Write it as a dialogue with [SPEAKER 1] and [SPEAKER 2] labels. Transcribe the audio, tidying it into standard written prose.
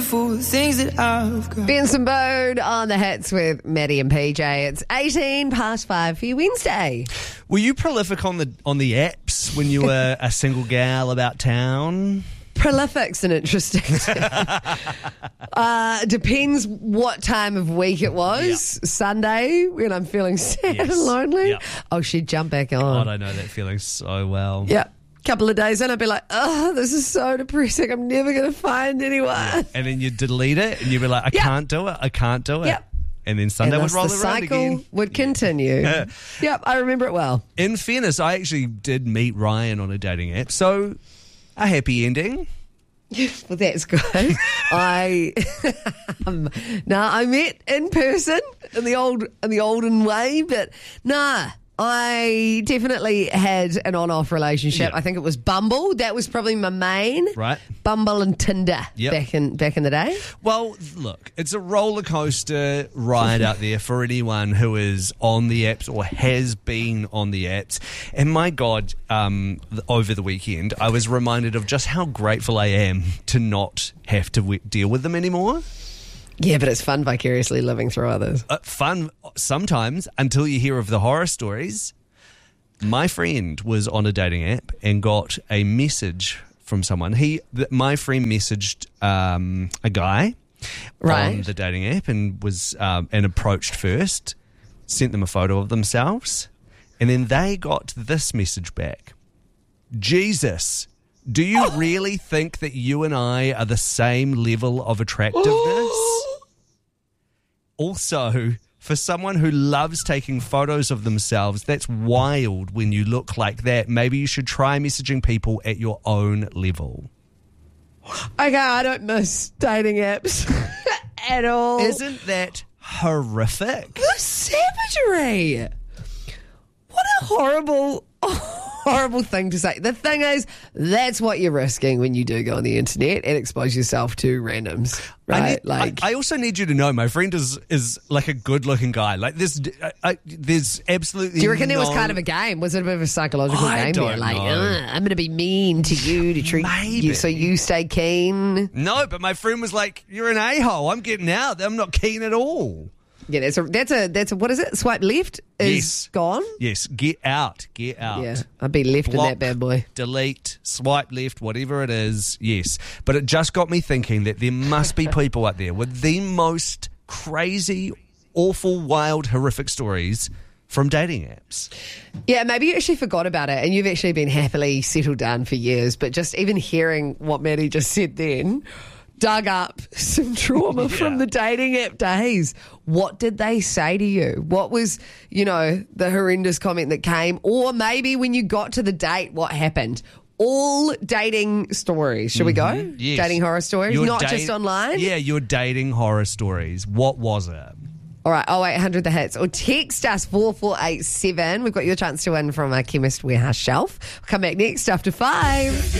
[SPEAKER 1] for the things that I've got.
[SPEAKER 2] Benson Bode on the hits with Maddie and PJ. It's 5:18 for your Wednesday.
[SPEAKER 3] Were you prolific on the apps when you were a single gal about town?
[SPEAKER 2] Prolific's an interesting depends what time of week it was.
[SPEAKER 3] Yep.
[SPEAKER 2] Sunday, when I'm feeling sad and lonely.
[SPEAKER 3] Yep.
[SPEAKER 2] Oh, she'd jump back on.
[SPEAKER 3] God, I know that feeling so well.
[SPEAKER 2] Yeah. Couple of days in, I'd be like, oh, this is so depressing. I'm never going to find anyone.
[SPEAKER 3] And then you'd delete it and you'd be like, I can't do it. I can't do it.
[SPEAKER 2] Yep.
[SPEAKER 3] And then Sunday would roll
[SPEAKER 2] the
[SPEAKER 3] around again.
[SPEAKER 2] cycle would continue. Yep, I remember it well.
[SPEAKER 3] In fairness, I actually did meet Ryan on a dating app. So, a happy ending.
[SPEAKER 2] Well, that's good. I met in person in the olden way, but I definitely had an on-off relationship.
[SPEAKER 3] Yeah.
[SPEAKER 2] I think it was Bumble. That was probably my main.
[SPEAKER 3] Right.
[SPEAKER 2] Bumble and Tinder
[SPEAKER 3] Yep.
[SPEAKER 2] back in the day.
[SPEAKER 3] Well, look, it's a roller coaster ride out there for anyone who is on the apps or has been on the apps. And my God, over the weekend, I was reminded of just how grateful I am to not have to deal with them anymore.
[SPEAKER 2] Yeah, but it's fun vicariously living through others.
[SPEAKER 3] Fun sometimes until you hear of the horror stories. My friend was on a dating app and got a message from someone. My friend messaged a guy on the dating app and was and approached first, sent them a photo of themselves, and then they got this message back. Jesus, do you really think that you and I are the same level of attractiveness? Also, for someone who loves taking photos of themselves, that's wild when you look like that. Maybe you should try messaging people at your own level.
[SPEAKER 2] Okay, I don't miss dating apps at all.
[SPEAKER 3] Isn't that horrific?
[SPEAKER 2] The savagery. What a horrible thing to say. The thing is, that's what you're risking when you do go on the internet and expose yourself to randoms, right?
[SPEAKER 3] I also need you to know my friend is like a good-looking guy. Like there's absolutely.
[SPEAKER 2] Do you reckon it was kind of a game? Was it a bit of a psychological game?
[SPEAKER 3] I don't
[SPEAKER 2] Like,
[SPEAKER 3] know.
[SPEAKER 2] I'm going to be mean to you to treat you so you stay keen.
[SPEAKER 3] No, but my friend was like, "You're an a-hole. I'm getting out. I'm not keen at all."
[SPEAKER 2] Yeah, that's a what is it? Swipe left is gone.
[SPEAKER 3] Yes, get out.
[SPEAKER 2] Yeah, I'd be left
[SPEAKER 3] Block,
[SPEAKER 2] in that bad boy.
[SPEAKER 3] Delete, swipe left, whatever it is. Yes, but it just got me thinking that there must be people out there with the most crazy, awful, wild, horrific stories from dating apps.
[SPEAKER 2] Yeah, maybe you actually forgot about it and you've actually been happily settled down for years. But just even hearing what Maddie just said then dug up some trauma from the dating app days. What did they say to you? What was, the horrendous comment that came? Or maybe when you got to the date, what happened? All dating stories. Should we go?
[SPEAKER 3] Yes.
[SPEAKER 2] Dating horror stories, not just online?
[SPEAKER 3] Yeah, your dating horror stories. What was it?
[SPEAKER 2] All right, 0800 the hits or text us 4487. We've got your chance to win from our Chemist Warehouse shelf. We'll come back next after 5.